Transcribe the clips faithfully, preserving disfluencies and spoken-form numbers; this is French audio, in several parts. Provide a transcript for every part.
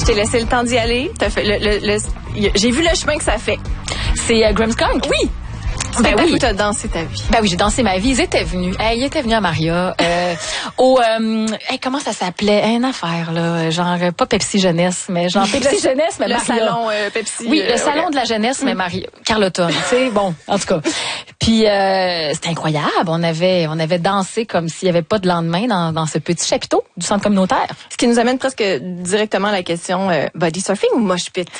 t'ai laissé le temps d'y aller. T'as fait le, le, le, j'ai vu le chemin que ça fait. C'est euh, Grimmskunk? Oui. Ben oui. Où t'as dansé ta vie. Ben oui, j'ai dansé ma vie. Ils étaient venus. Hey, ils étaient venus à Maria. Euh, au, euh, hey, comment ça s'appelait? Une affaire, là. Genre, pas Pepsi Jeunesse, mais genre Pepsi le, Jeunesse, mais le Maria. salon euh, Pepsi. Oui, le euh, salon okay. de la jeunesse, mais Maria. Carleton, tu sais. Bon, en tout cas. Puis, euh, c'était incroyable. On avait, on avait dansé comme s'il n'y avait pas de lendemain dans, dans ce petit chapiteau du centre communautaire. Ce qui nous amène presque directement à la question, euh, body surfing ou mosh pit?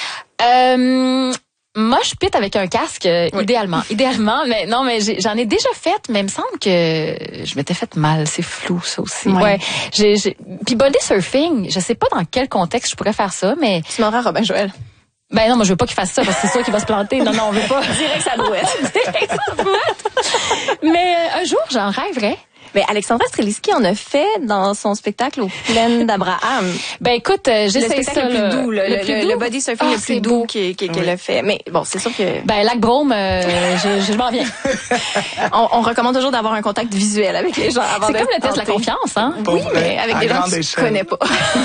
Euh, Mosh pit avec un casque, euh, oui. idéalement. Idéalement, mais non, mais j'ai, j'en ai déjà fait, mais il me semble que je m'étais fait mal. C'est flou, ça aussi. Oui. Ouais. J'ai, j'ai... Puis body surfing, je sais pas dans quel contexte je pourrais faire ça, mais... Tu demanderas à Robin Joël. Ben non, moi je veux pas qu'il fasse ça parce que c'est sûr qu'il va se planter. Non, non, on veut pas. Direct sa brouette. Direct sa brouette. Mais euh, un jour, j'en rêverais. Mais Alexandra Streliski en a fait dans son spectacle aux Plaines d'Abraham. Ben écoute, euh, j'essaie ça le, le plus doux, le, le, plus le, doux. le body surfing ah, le plus doux qu'elle qu oui. a fait. Mais bon, c'est sûr que... Ben Lac Brome, euh, je, je m'en viens. on, on recommande toujours d'avoir un contact visuel avec les gens avant c'est de comme le test de la confiance, hein? Oui, mais avec des gens que tu connais pas.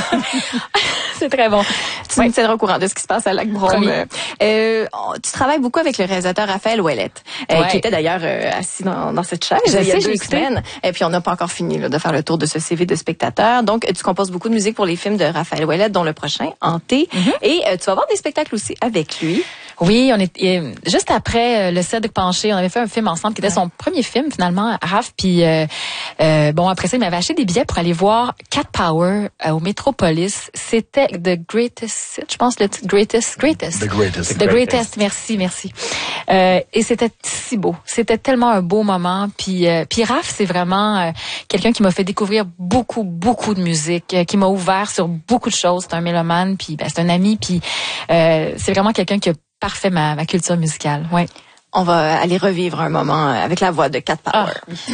C'est très bon. Tu ouais. me tiendras au courant de ce qui se passe à Lac Brome. Euh, tu travailles beaucoup avec le réalisateur Raphaël Ouellette, euh, ouais. qui était d'ailleurs euh, assis dans, dans cette chaise je il y a sais, deux semaines. Et puis on n'a pas encore fini là, de faire le tour de ce C V de spectateur. Donc tu composes beaucoup de musique pour les films de Raphaël Ouellette, dont le prochain, Hanté. Mm-hmm. Et euh, tu vas avoir des spectacles aussi avec lui. Oui, on est euh, juste après euh, le Cédric Panché, on avait fait un film ensemble qui était son premier film finalement, Raph. Puis euh, euh, bon après ça, il m'avait acheté des billets pour aller voir Cat Power euh, au Metropolis. C'était The Greatest, je pense le titre Greatest, Greatest. The Greatest. The Greatest. Merci, merci. Euh, et c'était si beau. C'était tellement un beau moment. Puis euh, puis Raph, c'est vraiment euh, quelqu'un qui m'a fait découvrir beaucoup, beaucoup de musique, euh, qui m'a ouvert sur beaucoup de choses. C'est un mélomane, puis ben, c'est un ami, puis euh, c'est vraiment quelqu'un qui a parfait ma, ma culture musicale. Ouais. On va aller revivre un moment avec la voix de Cat Power. Ah.